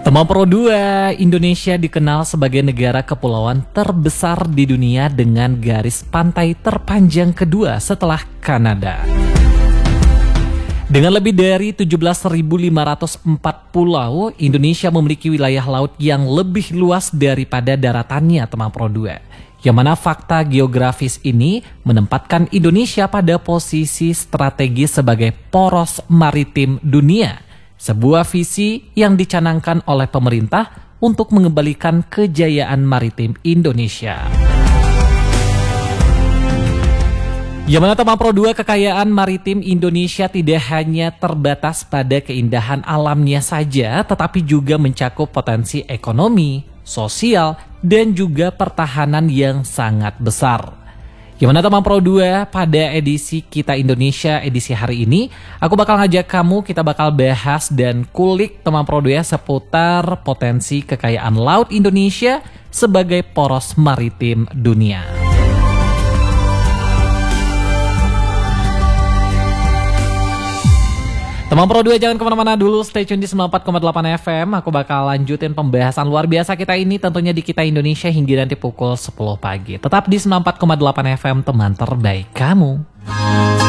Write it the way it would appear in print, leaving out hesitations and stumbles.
Teman Pro 2, Indonesia dikenal sebagai negara kepulauan terbesar di dunia dengan garis pantai terpanjang kedua setelah Kanada. Dengan lebih dari 17.504 pulau, Indonesia memiliki wilayah laut yang lebih luas daripada daratannya, teman Pro 2. Yang mana fakta geografis ini menempatkan Indonesia pada posisi strategis sebagai poros maritim dunia. Sebuah visi yang dicanangkan oleh pemerintah untuk mengembalikan kejayaan maritim Indonesia. Yang mana teman Pro 2, kekayaan maritim Indonesia tidak hanya terbatas pada keindahan alamnya saja, tetapi juga mencakup potensi ekonomi, sosial, dan juga pertahanan yang sangat besar. Yang mana teman Pro 2, pada edisi Kita Indonesia edisi hari ini, aku bakal ngajak kamu, kita bakal bahas dan kulik teman Pro 2 seputar potensi kekayaan laut Indonesia sebagai poros maritim dunia. Teman Pro 2, jangan kemana-mana dulu, stay tune di 94,8 FM. Aku bakal lanjutin pembahasan luar biasa kita ini tentunya di Kita Indonesia hingga nanti pukul 10 pagi. Tetap di 94,8 FM, teman terbaik kamu.